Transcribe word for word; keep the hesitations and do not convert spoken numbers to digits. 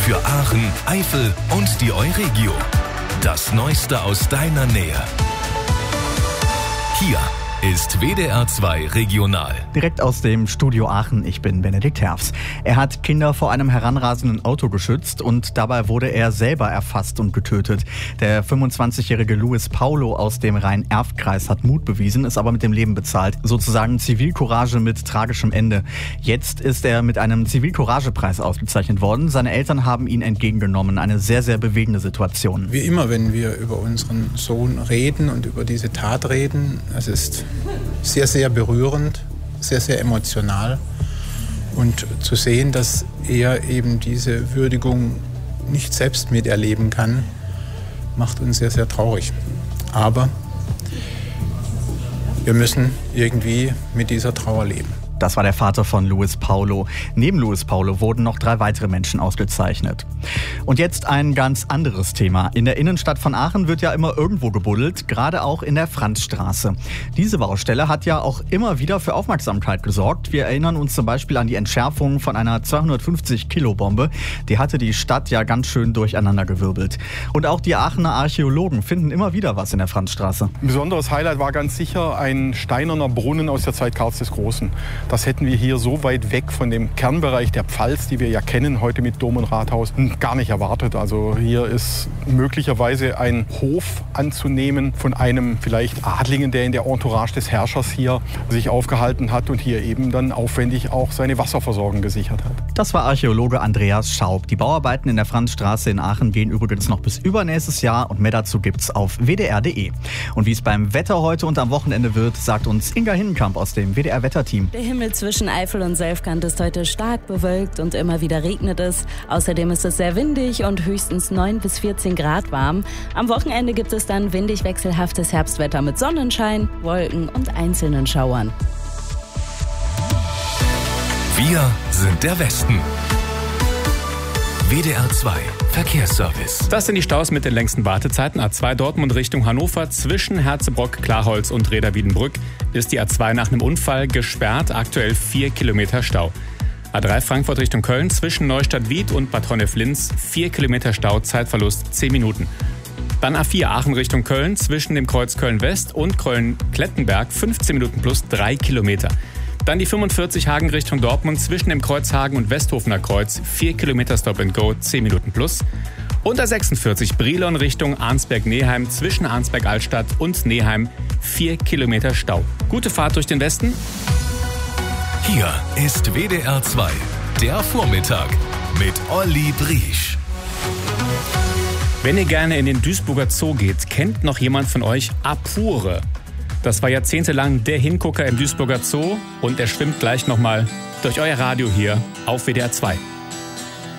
für Aachen, Eifel und die Euregio. Das Neueste aus deiner Nähe. Hier ist W D R zwei Regional. Direkt aus dem Studio Aachen, ich bin Benedikt Herfs. Er hat Kinder vor einem heranrasenden Auto geschützt und dabei wurde er selber erfasst und getötet. Der fünfundzwanzigjährige Luis Paulo aus dem Rhein-Erft-Kreis hat Mut bewiesen, ist aber mit dem Leben bezahlt. Sozusagen Zivilcourage mit tragischem Ende. Jetzt ist er mit einem Zivilcouragepreis ausgezeichnet worden. Seine Eltern haben ihn entgegengenommen. Eine sehr, sehr bewegende Situation. Wie immer, wenn wir über unseren Sohn reden und über diese Tat reden, es ist sehr, sehr berührend, sehr, sehr emotional. Und zu sehen, dass er eben diese Würdigung nicht selbst miterleben kann, macht uns sehr, sehr traurig. Aber wir müssen irgendwie mit dieser Trauer leben. Das war der Vater von Luis Paulo. Neben Luis Paulo wurden noch drei weitere Menschen ausgezeichnet. Und jetzt ein ganz anderes Thema. In der Innenstadt von Aachen wird ja immer irgendwo gebuddelt, gerade auch in der Franzstraße. Diese Baustelle hat ja auch immer wieder für Aufmerksamkeit gesorgt. Wir erinnern uns zum Beispiel an die Entschärfung von einer zweihundertfünfzig Kilo Bombe. Die hatte die Stadt ja ganz schön durcheinandergewirbelt. Und auch die Aachener Archäologen finden immer wieder was in der Franzstraße. Ein besonderes Highlight war ganz sicher ein steinerner Brunnen aus der Zeit Karls des Großen. Das hätten wir hier so weit weg von dem Kernbereich der Pfalz, die wir ja kennen, heute mit Dom und Rathaus, gar nicht erwartet. Also hier ist möglicherweise ein Hof anzunehmen von einem vielleicht Adligen, der in der Entourage des Herrschers hier sich aufgehalten hat und hier eben dann aufwendig auch seine Wasserversorgung gesichert hat. Das war Archäologe Andreas Schaub. Die Bauarbeiten in der Franzstraße in Aachen gehen übrigens noch bis übernächstes Jahr und mehr dazu gibt's auf w d r punkt d e. Und wie es beim Wetter heute und am Wochenende wird, sagt uns Inga Hinnenkamp aus dem W D R-Wetterteam. Der Himmel zwischen Eifel und Selfkant ist heute stark bewölkt und immer wieder regnet es. Außerdem ist es sehr windig und höchstens neun bis vierzehn Grad warm. Am Wochenende gibt es dann windig wechselhaftes Herbstwetter mit Sonnenschein, Wolken und einzelnen Schauern. Wir sind der Westen. W D R zwei Verkehrsservice. Das sind die Staus mit den längsten Wartezeiten. A zwei Dortmund Richtung Hannover zwischen Herzebrock, Klarholz und Reda-Wiedenbrück ist die A zwei nach einem Unfall gesperrt. Aktuell vier Kilometer Stau. A drei Frankfurt Richtung Köln zwischen Neustadt-Wied und Bad Honnef-Linz vier Kilometer Stau, Zeitverlust zehn Minuten. Dann A vier Aachen Richtung Köln zwischen dem Kreuz Köln-West und Köln-Klettenberg fünfzehn Minuten plus drei Kilometer. Dann die fünfundvierzig Hagen Richtung Dortmund zwischen dem Kreuz Hagen und Westhofener Kreuz vier Kilometer Stop and Go, zehn Minuten plus. Und A sechsundvierzig Brilon Richtung Arnsberg-Neheim zwischen Arnsberg-Altstadt und Neheim vier Kilometer Stau. Gute Fahrt durch den Westen. Hier ist W D R zwei, der Vormittag mit Olli Briesch. Wenn ihr gerne in den Duisburger Zoo geht, kennt noch jemand von euch Apure? Das war jahrzehntelang der Hingucker im Duisburger Zoo und er schwimmt gleich nochmal durch euer Radio hier auf W D R zwei.